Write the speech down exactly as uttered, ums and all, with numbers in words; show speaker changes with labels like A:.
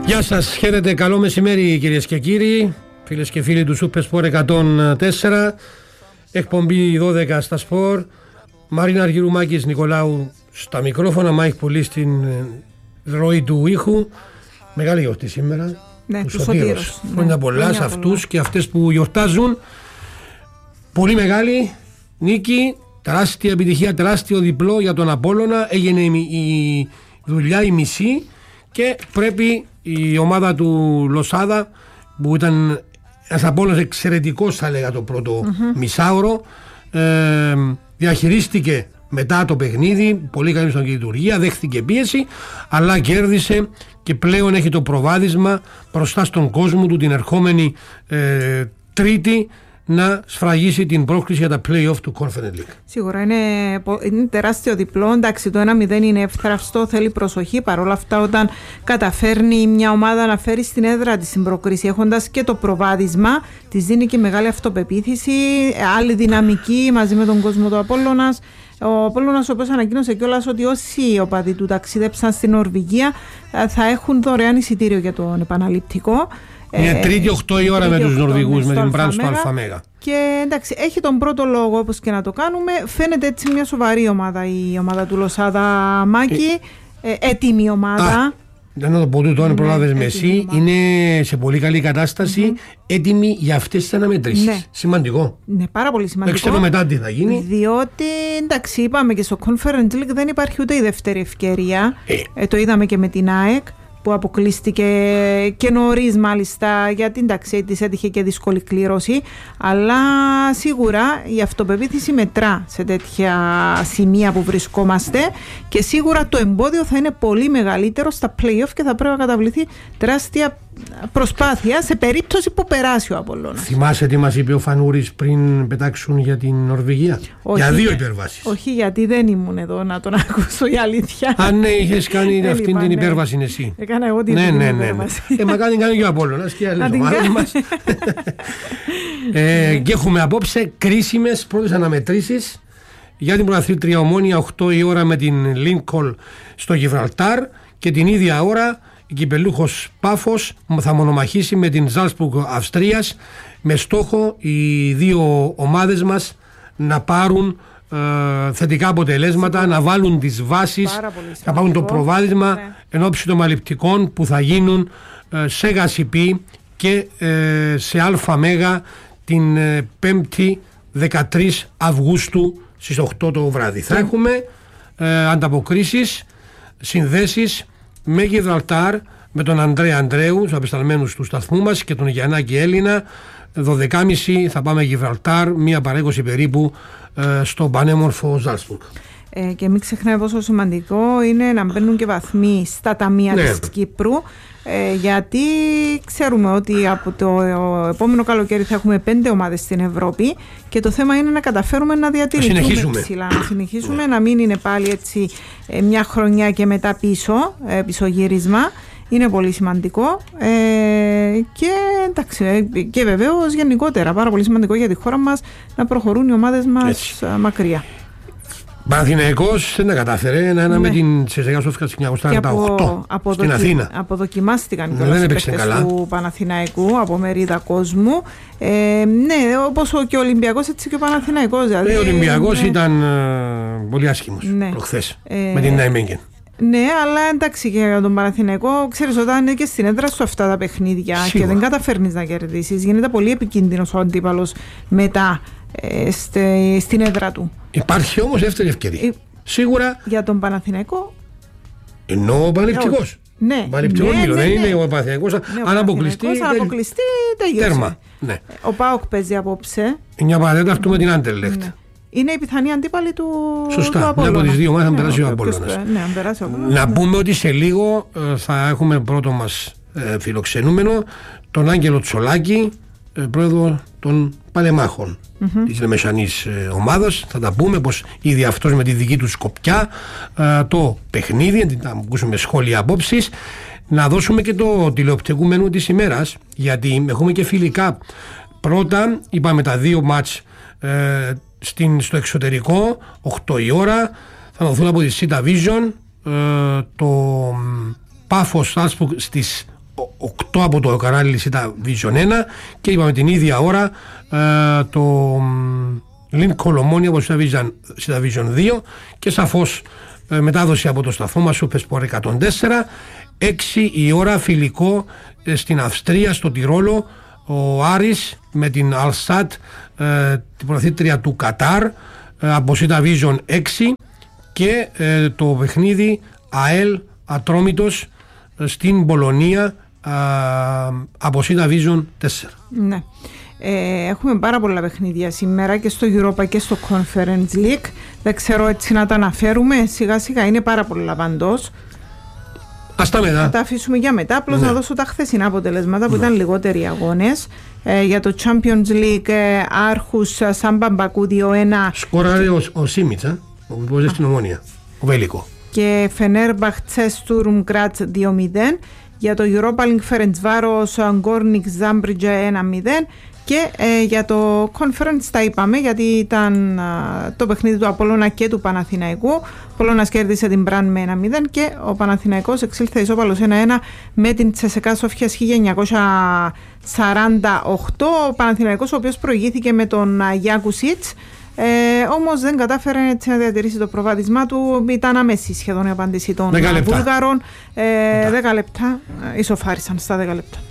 A: Γεια σας, χαίρετε, καλό μεσημέρι κυρίες και κύριοι, φίλες και φίλοι του Super Sport εκατόν τέσσερα, εκπομπή δώδεκα στα Sport. Μαρίνα Αργυρού, Μάκης Νικολάου στα μικρόφωνα, Μάικ πολύ στην ροή του ήχου. Μεγάλη γιορτή σήμερα,
B: ναι,
A: του Σωτήρος. Χρόνια ναι, πολλά σε αυτούς και αυτές που γιορτάζουν. Πολύ μεγάλη νίκη, τεράστια επιτυχία, τεράστιο διπλό για τον Απόλλωνα. Έγινε η δουλειά η μισή και πρέπει η ομάδα του Λοσάδα, που ήταν ένας Απόλλωνας εξαιρετικός θα έλεγα το πρώτο mm-hmm. μισάωρο, ε, διαχειρίστηκε μετά το παιχνίδι, πολύ καλή στον λειτουργία, δέχτηκε πίεση, αλλά κέρδισε και πλέον έχει το προβάδισμα μπροστά στον κόσμο του την ερχόμενη ε, Τρίτη να σφραγίσει την πρόκληση για τα play-off του Conference League.
B: Σίγουρα είναι, είναι τεράστιο διπλό. Εντάξει, το ένα μηδέν είναι εύθραυστο, θέλει προσοχή. Παρ' όλα αυτά, όταν καταφέρνει μια ομάδα να φέρει στην έδρα της την πρόκριση, έχοντας και το προβάδισμα, της δίνει και μεγάλη αυτοπεποίθηση, άλλη δυναμική μαζί με τον κόσμο του Απόλλωνας. Ο Απόλλωνας, όπως ανακοίνωσε κιόλας, ότι όσοι οπαδοί του ταξίδεψαν στην Νορβηγία θα έχουν δωρεάν εισιτήριο για τον επαναληπτικό.
A: Είναι τρίτη οκτώ η ώρα με τους Νορβηγούς, με την Μπραντ στο Αλφαμέγα.
B: Και εντάξει, έχει τον πρώτο λόγο, όπως και να το κάνουμε. Φαίνεται έτσι μια σοβαρή ομάδα η ομάδα του Λοσάδα, Μάκη. Ε, έτοιμη ομάδα. Α,
A: δεν να το πω τούτο, αν προλάβες με εσύ. Είναι σε πολύ καλή κατάσταση. Mm-hmm. Έτοιμη για αυτές τις αναμετρήσεις. Ναι. Σημαντικό.
B: Ναι, πάρα πολύ σημαντικό.
A: Δεν ξέρω μετά τι θα γίνει.
B: Διότι, εντάξει, είπαμε και στο Conference League δεν υπάρχει ούτε η δεύτερη ευκαιρία. Ε. Ε, το είδαμε και με την ΑΕΚ, που αποκλείστηκε και νωρίς μάλιστα, γιατί εντάξει της έτυχε και δύσκολη κλήρωση, αλλά σίγουρα η αυτοπεποίθηση μετρά σε τέτοια σημεία που βρισκόμαστε και σίγουρα το εμπόδιο θα είναι πολύ μεγαλύτερο στα play-off και θα πρέπει να καταβληθεί τεράστια προσπάθεια σε περίπτωση που περάσει ο Απόλλωνας.
A: Θυμάσαι τι μας είπε ο Φανούρης πριν πετάξουν για την Νορβηγία? Όχι, για δύο υπερβάσεις.
B: Όχι, γιατί δεν ήμουν εδώ να τον ακούσω, η αλήθεια.
A: Αν ναι, είχες κάνει αυτή την υπέρβαση εσύ.
B: Έκανα εγώ την
A: ναι,
B: ναι,
A: ναι, ναι,
B: υπέρβαση.
A: Ε, μα κάνει, κάνει και ο Απόλλωνας και άλλες ομάδες μας. ε, και έχουμε απόψε κρίσιμες πρώτες αναμετρήσεις για την πρωταθλήτρια Ομόνοια, οκτώ η ώρα με την Λίνκολ στο Γιβραλτάρ, και την ίδια ώρα η κυπελούχος Πάφος θα μονομαχήσει με την Ζάλσμπουργκ Αυστρίας, με στόχο οι δύο ομάδες μας να πάρουν ε, θετικά αποτελέσματα, να βάλουν τις βάσεις, να πάρουν το προβάδισμα ναι. εν ώψη των μαλιπτικών που θα γίνουν ε, σε Γασιπί και ε, σε Αλφα Μέγα την ε, πέμπτη δεκατρείς Αυγούστου στις οκτώ το βράδυ. Θα έχουμε ε, ανταποκρίσεις, συνδέσεις με Γιβραλτάρ, με τον Ανδρέα Ανδρέου, τους απεσταλμένους του σταθμού μας, και τον Γιαννάκη Έλληνα. δώδεκα και μισή θα πάμε Γιβραλτάρ, μία παρά είκοσι περίπου ε, στο πανέμορφο Ζάλσμπουργκ.
B: Ε, και μην ξεχνάμε πόσο σημαντικό είναι να μπαίνουν και βαθμοί στα ταμεία ναι. της Κύπρου, ε, γιατί ξέρουμε ότι από το επόμενο καλοκαίρι θα έχουμε πέντε ομάδες στην Ευρώπη και το θέμα είναι να καταφέρουμε να διατηρηθούμε
A: συνεχίσουμε.
B: ψηλά, να συνεχίσουμε, να μην είναι πάλι έτσι ε, μια χρονιά και μετά πίσω, ε, πισωγύρισμα. Είναι πολύ σημαντικό ε, και, εντάξει, και βεβαίως γενικότερα πάρα πολύ σημαντικό για τη χώρα μας να προχωρούν οι ομάδες μας έτσι μακριά.
A: Παναθηναϊκός δεν τα κατάφερε να είναι ναι. με την Τσεζεγιά Σόφικα στην χίλια εννιακόσια ογδόντα οκτώ στην Αθήνα.
B: Αποδοκιμάστηκαν
A: ναι,
B: και οι παίκτες του Παναθηναϊκού από μερίδα κόσμου. Ε, ναι, όπως και ο Ολυμπιακός έτσι και ο Παναθηναϊκός. Δηλαδή,
A: ναι, ο Ολυμπιακός ναι. ήταν uh, πολύ άσχημος ναι. προχθές ε, με την Νάιμενγκεν.
B: Ναι, αλλά εντάξει και για τον Παναθηναϊκό, ξέρεις, όταν είναι και στην έδρα σου αυτά τα παιχνίδια σίγουρα. Και δεν καταφέρνεις να κερδίσεις, γίνεται πολύ επικίνδυνος ο αντίπαλος μετά ε, στε, στην έδρα του.
A: Υπάρχει όμως δεύτερη ευκαιρία. Ε, Σίγουρα.
B: Για τον Παναθηναϊκό.
A: Ενώ ο Παναθηναϊκός.
B: Ναι,
A: Παναθηναϊκός ναι, ναι, ναι, δεν είναι ο Παναθηναϊκός.
B: Ναι,
A: αν αποκλειστεί.
B: Αν αποκλειστεί, τελείωσε.
A: Τέρμα. Ναι.
B: Ο ΠΑΟΚ παίζει απόψε.
A: Μια παρατέταρτου με την Άντερλεχτ.
B: Ναι. Είναι η πιθανή αντίπαλη του
A: Σωστά, μια από τις δύο ομάδες θα περάσει ο Απόλλωνας. Να πούμε ότι σε λίγο θα έχουμε πρώτο μας ε, φιλοξενούμενο τον Άγγελο Τσολάκη, ε, πρόεδρο των Παλεμάχων mm-hmm. της Λεμεσανής ε, ομάδας. Θα τα πούμε πως ήδη αυτός με τη δική του σκοπιά ε, το παιχνίδι, να ακούσουμε σχόλια απόψεις. Να δώσουμε και το τηλεοπτικό μενού της ημέρας, γιατί έχουμε και φιλικά. Πρώτα είπαμε τα δύο μάτς ε, στην, στο εξωτερικό, οκτώ η ώρα, θα δοθούν από τη Sita Vision, ε, το Πάφος Salzburg στις οκτώ από το κανάλι ΣΥΤΑ Vision ένα και είπαμε την ίδια ώρα ε, το Lincoln Ομόνια από ΣΥΤΑ Vision δύο και σαφώς ε, μετάδοση από το σταθμό μας Supersport εκατόν τέσσερα. έξι η ώρα φιλικό ε, στην Αυστρία, στο Τυρόλο, ο Άρης με την Αλσάτ, ε, την πρωταθλήτρια του Κατάρ, ε, από ΣΥΤΑ Vision έξι και ε, το παιχνίδι ΑΕΛ Ατρόμητος ε, στην Πολωνία ε, από ΣΥΤΑ Vision τέσσερα.
B: Ναι. Ε, έχουμε πάρα πολλά παιχνίδια σήμερα και στο Europa και στο Conference League. Δεν ξέρω έτσι να τα αναφέρουμε. Σιγά σιγά είναι πάρα πολλά παντός.
A: Ας τα μετά.
B: Θα τα αφήσουμε για μετά. Απλώς
A: ναι.
B: να δώσω τα χθεσινά αποτελέσματα που ναι. ήταν λιγότεροι αγώνες. Ε, για το Champions League, ε, Άρχους Σάμπα Μπακού δύο ένα.
A: Σκόραρε ο, ο Σίμιτς, ε, ο που στην Ομόνια, ο Βέλικο.
B: Και Φενέρμπαχτσε Στούρμ Γκράτς δύο μηδέν. Για το Europa League Φερεντσβάρος Γκόρνικ Ζάμπριτζε ένα μηδέν. Και ε, για το conference τα είπαμε, γιατί ήταν α, το παιχνίδι του Απόλλωνα και του Παναθηναϊκού. Ο Απόλλωνας κέρδισε την Μπραν με ένα μηδέν και ο Παναθηναϊκός εξήλθε ισόπαλος ένα ένα με την Τσεσεκά Σόφιας χίλια εννιακόσια σαράντα οκτώ. Ο Παναθηναϊκός, ο οποίος προηγήθηκε με τον Γιάκουσιτς, ε, όμως δεν κατάφερε έτσι να διατηρήσει το προβάδισμά του. Ήταν αμέση σχεδόν η απάντηση των Βούλγαρων. ε, δέκα λεπτά, ισοφάρισαν στα δέκα λεπτά.